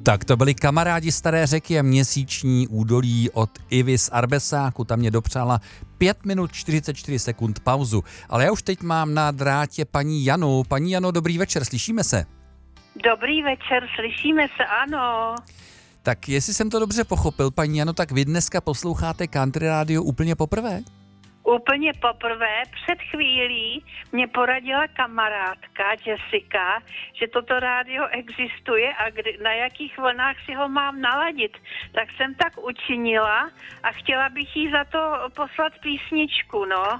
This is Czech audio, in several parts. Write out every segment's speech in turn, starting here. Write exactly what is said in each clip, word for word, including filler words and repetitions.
Tak to byli Kamarádi staré řeky a Měsíční údolí od Ivy z Arbesáku. Tam mě dopřála pět minut čtyřicet čtyři sekund pauzu. Ale já už teď mám na drátě paní Janu. Paní Jano, dobrý večer, slyšíme se? Dobrý večer, slyšíme se, ano. Tak jestli jsem to dobře pochopil, paní Jano, tak vy dneska posloucháte Country Radio úplně poprvé? Úplně poprvé. Před chvílí mě poradila kamarádka Jessica, že toto rádio existuje a kdy, na jakých vlnách si ho mám naladit. Tak jsem tak učinila a chtěla bych jí za to poslat písničku, no.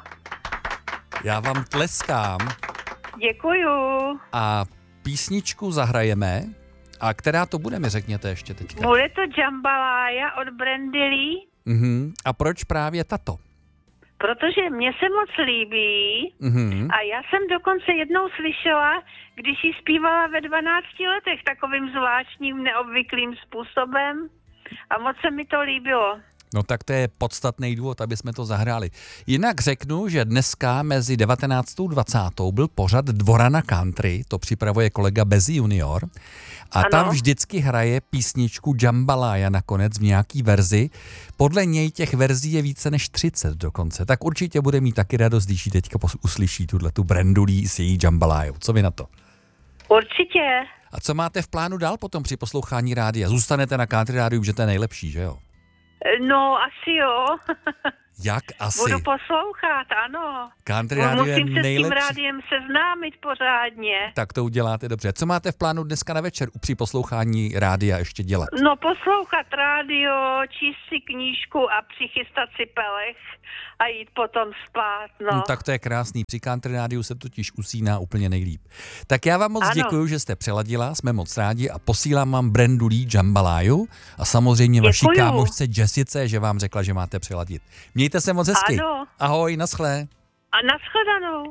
Já vám tleskám. Děkuju. A písničku zahrajeme. A která to bude, mi řekněte ještě teďka. Bude to Jambalaya od Brandy Lee. Uh-huh. A proč právě tato? Protože mě se moc líbí uh-huh. a já jsem dokonce jednou slyšela, když ji zpívala ve dvanácti letech takovým zvláštním, neobvyklým způsobem a moc se mi to líbilo. No tak to je podstatný důvod, aby jsme to zahráli. Jinak řeknu, že dneska mezi devatenáctou a dvacátou byl pořad Dvora na country, to připravuje kolega Bezi junior. A ano. Tam vždycky hraje písničku Jambalaya nakonec v nějaký verzi. Podle něj těch verzí je více než třicet dokonce. Tak určitě bude mít taky radost, když ji teďka uslyší tuhletu Brandu Lee s její Jambalayou. Co vy na to? Určitě. A co máte v plánu dál potom při poslouchání rádia? Zůstanete na Country rádiu, že to je nejlepší, že jo? No, asi jo. Jak asi? Budu poslouchat, ano. Country rádio je Musím se nejlepší. s tím rádiem seznámit pořádně. Tak to uděláte dobře. Co máte v plánu dneska na večer při poslouchání rádia ještě dělat? No, poslouchat rádio, číst si knížku a přichystat si pelech a jít potom spát, no. no tak to je krásný. Při Country rádiu se totiž usíná úplně nejlíp. Tak já vám moc ano. děkuju, že jste přeladila, jsme moc rádi a posílám vám Brandu Lee Jambalayu a samozřejmě děkuju. Vaší kámošce Jessice, že vám řekla, že máte přeladit. Mějte se moc hezky. Ano. Ahoj, naschle. A nashledanou.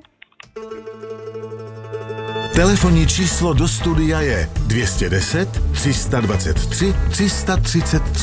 Telefonní číslo do studia je dvě stě deset, tři sta dvacet tři, tři sta třicet tři.